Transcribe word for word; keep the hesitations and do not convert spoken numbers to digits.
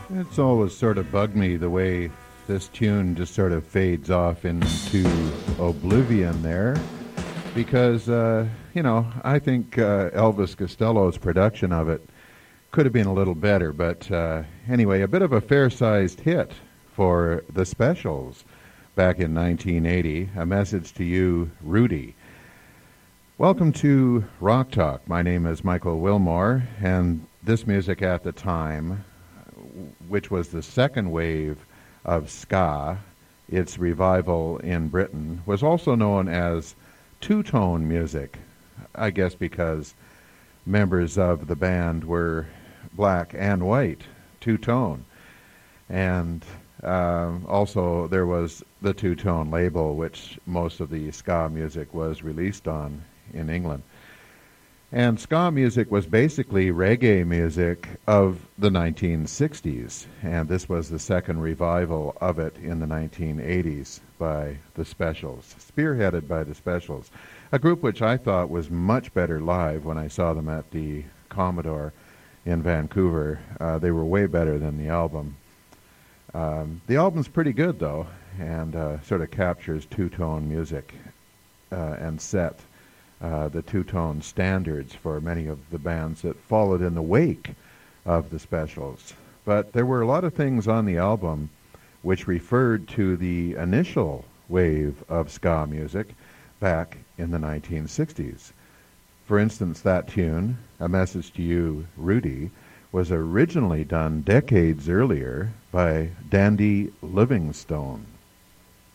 It's always sort of bugged me the way this tune just sort of fades off into oblivion there, because, uh, you know, I think uh, Elvis Costello's production of it could have been a little better, but uh, anyway, a bit of a fair-sized hit for the Specials back in nineteen eighty. A message to you, Rudy. Welcome to Rock Talk. My name is Michael Wilmore, and this music at the time, which was the second wave of ska, its revival in Britain, was also known as two-tone music, I guess because members of the band were black and white, two-tone. And um, also there was the two-tone label, which most of the ska music was released on in England. And ska music was basically reggae music of the nineteen sixties, and this was the second revival of it in the nineteen eighties by the Specials, spearheaded by the Specials, a group which I thought was much better live when I saw them at the Commodore in Vancouver. Uh, they were way better than the album. Um, the album's pretty good, though, and uh, sort of captures two-tone music uh, and set Uh, the two-tone standards for many of the bands that followed in the wake of the Specials. But there were a lot of things on the album which referred to the initial wave of ska music back in the nineteen sixties. For instance, that tune, A Message to You, Rudy, was originally done decades earlier by Dandy Livingstone.